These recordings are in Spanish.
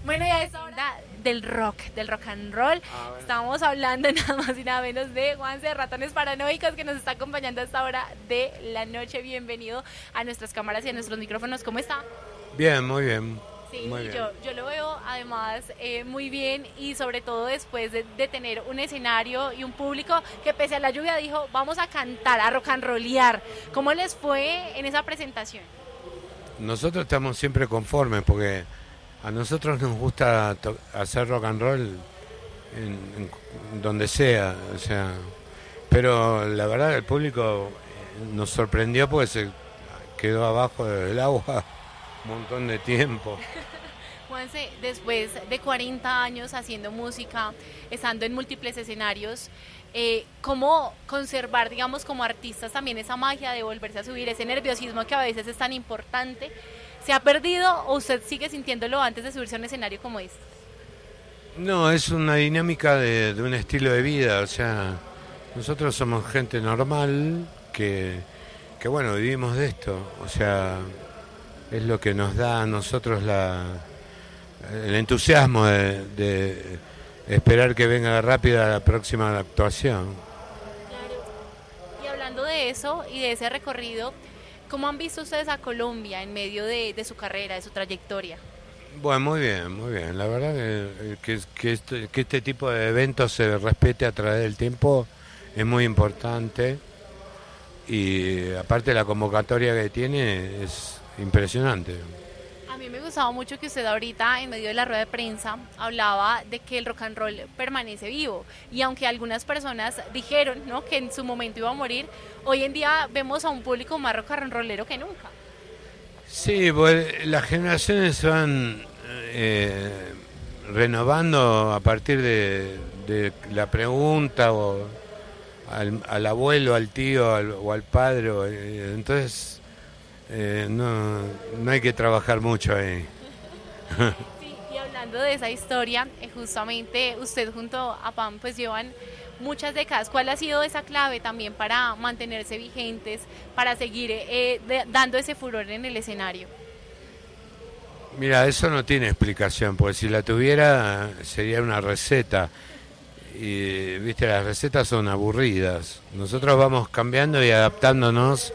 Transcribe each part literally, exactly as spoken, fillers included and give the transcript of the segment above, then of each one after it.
Bueno, ya es hora del rock, del rock and roll. Ah, bueno. Estamos hablando nada más y nada menos de Juanse de Ratones Paranoicos, que nos está acompañando a esta hora de la noche. Bienvenido a nuestras cámaras y a nuestros micrófonos. ¿Cómo está? Bien, muy bien. Sí, muy bien. Yo, yo lo veo además eh, muy bien, y sobre todo después de, de tener un escenario y un público que pese a la lluvia dijo vamos a cantar, a rock and rollear. ¿Cómo les fue en esa presentación? Nosotros estamos siempre conformes porque a nosotros nos gusta hacer rock and roll en, en donde sea, o sea, pero la verdad el público nos sorprendió porque se quedó abajo del agua un montón de tiempo. Juanse, después de cuarenta años haciendo música, estando en múltiples escenarios, eh, ¿cómo conservar, digamos, como artistas también esa magia de volverse a subir, ese nerviosismo que a veces es tan importante? ¿Se ha perdido o usted sigue sintiéndolo antes de subirse a un escenario como este? No, es una dinámica de, de un estilo de vida, o sea, nosotros somos gente normal que, que bueno, vivimos de esto, o sea, es lo que nos da a nosotros la, el entusiasmo de, de esperar que venga rápida la próxima actuación. Claro. Y hablando de eso y de ese recorrido, ¿cómo han visto ustedes a Colombia en medio de, de su carrera, de su trayectoria? Bueno, muy bien, muy bien. La verdad que, que, que, este, que este tipo de eventos se respete a través del tiempo es muy importante, y aparte la convocatoria que tiene es impresionante. A mí me gustaba mucho que usted ahorita en medio de la rueda de prensa hablaba de que el rock and roll permanece vivo, y aunque algunas personas dijeron, ¿no?, que en su momento iba a morir, hoy en día vemos a un público más rock and rollero que nunca. Sí, pues las generaciones se van eh, renovando a partir de, de la pregunta o al, al abuelo, al tío al, o al padre, o, eh, entonces eh, no, no hay que trabajar mucho ahí. Sí, y hablando de esa historia, eh, justamente usted junto a Pam pues llevan muchas décadas. ¿Cuál ha sido esa clave también para mantenerse vigentes, para seguir eh, de, dando ese furor en el escenario? Mira, eso no tiene explicación, porque si la tuviera sería una receta. Y viste, las recetas son aburridas. Nosotros vamos cambiando y adaptándonos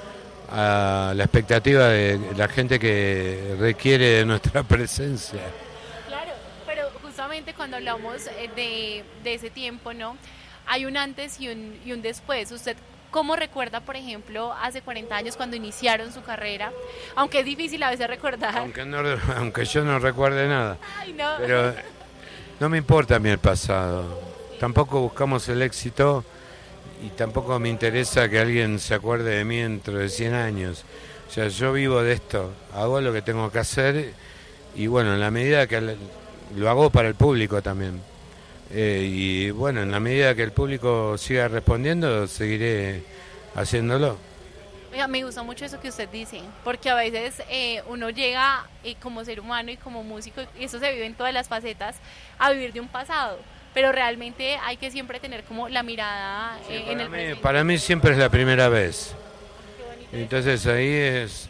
a la expectativa de la gente que requiere de nuestra presencia. Claro, pero justamente cuando hablamos de, de ese tiempo, ¿no?, hay un antes y un, y un después. ¿Usted cómo recuerda, por ejemplo, hace cuarenta años cuando iniciaron su carrera? Aunque es difícil a veces recordar. Aunque, no, aunque yo no recuerde nada. Ay, no. Pero no me importa a mí el pasado. Tampoco buscamos el éxito y tampoco me interesa que alguien se acuerde de mí dentro de cien años. O sea, yo vivo de esto, hago lo que tengo que hacer, y bueno, en la medida que lo hago para el público también. Eh, y bueno, en la medida que el público siga respondiendo, seguiré haciéndolo. Oiga, me gusta mucho eso que usted dice, porque a veces eh, uno llega eh, como ser humano y como músico, y eso se vive en todas las facetas, a vivir de un pasado, pero realmente hay que siempre tener como la mirada eh, sí, en el mí, presente. Para mí siempre es la primera vez. Entonces ahí es,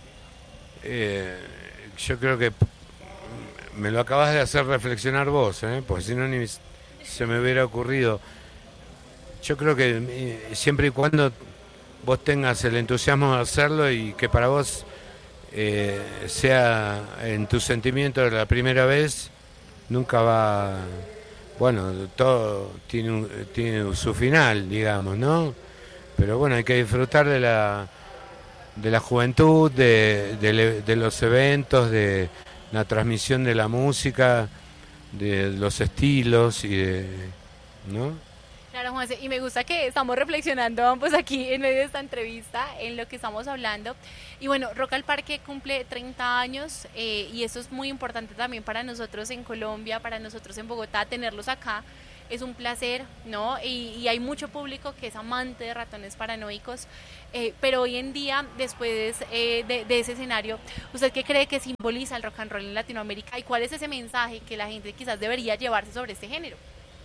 eh, yo creo que me lo acabas de hacer reflexionar vos, ¿eh? Porque si no ni se me hubiera ocurrido. Yo creo que eh, siempre y cuando vos tengas el entusiasmo de hacerlo y que para vos eh, sea en tu sentimiento de la primera vez, nunca va... Bueno, todo tiene, un, tiene su final, digamos, ¿no? Pero bueno, hay que disfrutar de la, de la juventud, de, de, de los eventos, de la transmisión de la música, de los estilos y de... ¿no? Claro, Juanse, y me gusta que estamos reflexionando ambos aquí en medio de esta entrevista en lo que estamos hablando. Y bueno, Rock al Parque cumple treinta años eh, y eso es muy importante también para nosotros en Colombia, para nosotros en Bogotá, tenerlos acá. Es un placer, ¿no? Y, y hay mucho público que es amante de Ratones Paranoicos, eh, pero hoy en día, después eh, de, de ese escenario, ¿usted qué cree que simboliza el rock and roll en Latinoamérica? ¿Y cuál es ese mensaje que la gente quizás debería llevarse sobre este género?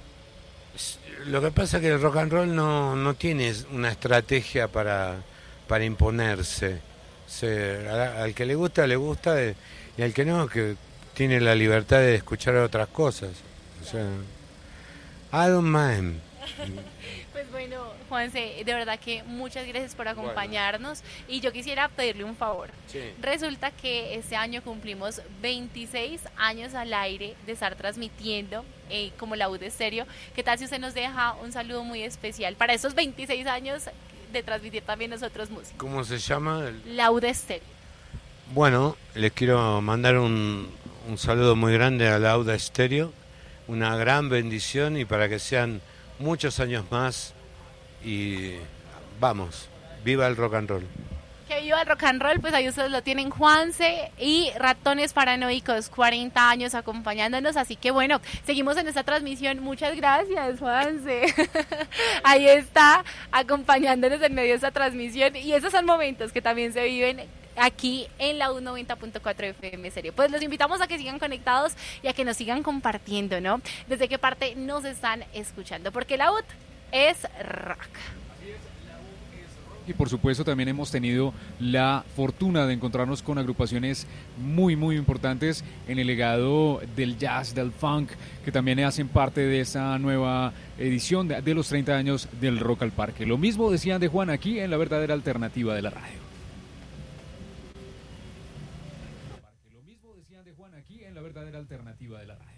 Lo que pasa es que el rock and roll no, no tiene una estrategia para, para imponerse. Se, a, al que le gusta, le gusta, y al que no, que tiene la libertad de escuchar otras cosas. O sea, I don't mind. Pues bueno, Juanse, de verdad que muchas gracias por acompañarnos. Bueno. Y yo quisiera pedirle un favor. Sí. Resulta que este año cumplimos veintiséis años al aire de estar transmitiendo eh, como Laúd Estéreo. ¿Qué tal si usted nos deja un saludo muy especial para esos veintiséis años de transmitir también nosotros música? ¿Cómo se llama? El... Laúd Estéreo. Bueno, les quiero mandar un, un saludo muy grande a Laúd Estéreo, una gran bendición y para que sean muchos años más y vamos, viva el rock and roll. Que viva el rock and roll, pues ahí ustedes lo tienen, Juanse y Ratones Paranoicos, cuarenta años acompañándonos, así que bueno, seguimos en esta transmisión, muchas gracias, Juanse. Ahí está, acompañándonos en medio de esta transmisión y esos son momentos que también se viven aquí en la U noventa punto cuatro F M Stereo. Pues los invitamos a que sigan conectados y a que nos sigan compartiendo, ¿no? Desde qué parte nos están escuchando, porque la U es rock. Y por supuesto también hemos tenido la fortuna de encontrarnos con agrupaciones muy muy importantes en el legado del jazz, del funk, que también hacen parte de esta nueva edición de, de los treinta años del Rock al Parque. Lo mismo decían de Juan aquí en la verdadera alternativa de la radio. Lo mismo decían de Juan aquí en la verdadera alternativa de la radio.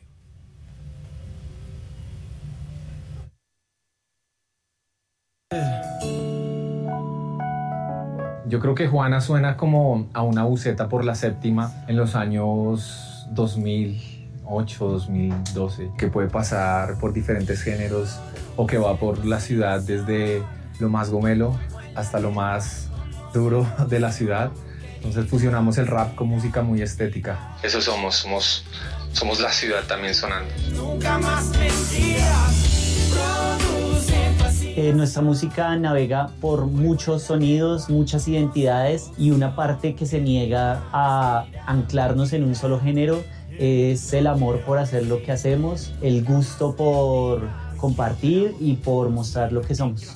Yo creo que Juana suena como a una buceta por la séptima en los años dos mil ocho, dos mil doce, que puede pasar por diferentes géneros o que va por la ciudad desde lo más gomelo hasta lo más duro de la ciudad. Entonces fusionamos el rap con música muy estética. Eso somos, somos, somos la ciudad también sonando. Nunca más mentiras. Eh, nuestra música navega por muchos sonidos, muchas identidades y una parte que se niega a anclarnos en un solo género es el amor por hacer lo que hacemos, el gusto por compartir y por mostrar lo que somos.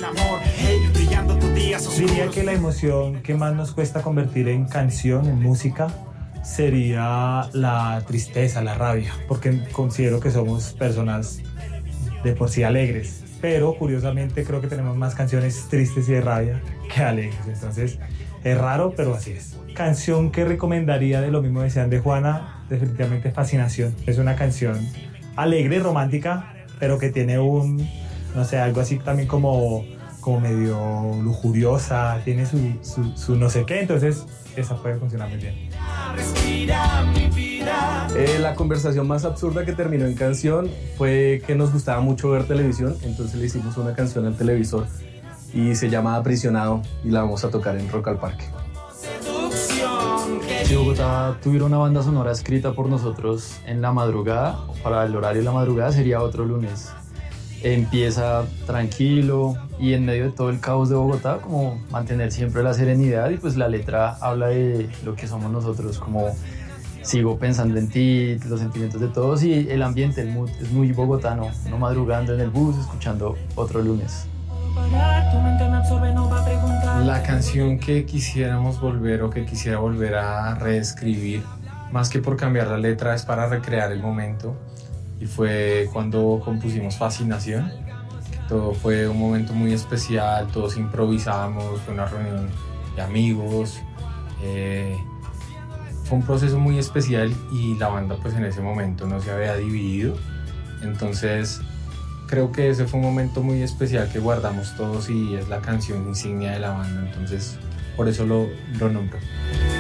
Diría que la emoción que más nos cuesta convertir en canción, en música, sería la tristeza, la rabia, porque considero que somos personas de por sí alegres, pero curiosamente creo que tenemos más canciones tristes y de rabia que alegres, entonces es raro, pero así es. Canción que recomendaría de lo mismo decían de Juana, definitivamente Fascinación. Es una canción alegre, romántica, pero que tiene un, no sé, algo así también como, como medio lujuriosa, tiene su, su, su no sé qué, entonces esa puede funcionar muy bien. Respira mi vida. Eh, la conversación más absurda que terminó en canción fue que nos gustaba mucho ver televisión, entonces le hicimos una canción al televisor y se llama Aprisionado y la vamos a tocar en Rock al Parque. Si Bogotá tuviera una banda sonora escrita por nosotros en la madrugada, para el horario de la madrugada sería Otro Lunes. Empieza tranquilo y en medio de todo el caos de Bogotá, como mantener siempre la serenidad, y pues la letra habla de lo que somos nosotros, como sigo pensando en ti, los sentimientos de todos, y el ambiente, el mood es muy bogotano, no madrugando en el bus, escuchando Otro Lunes. La canción que quisiéramos volver o que quisiera volver a reescribir, más que por cambiar la letra, es para recrear el momento. Y fue cuando compusimos Fascinación. Todo fue un momento muy especial, todos improvisamos, fue una reunión de amigos. Eh, fue un proceso muy especial y la banda pues en ese momento no se había dividido. Entonces creo que ese fue un momento muy especial que guardamos todos y es la canción insignia de la banda. Entonces por eso lo, lo nombro.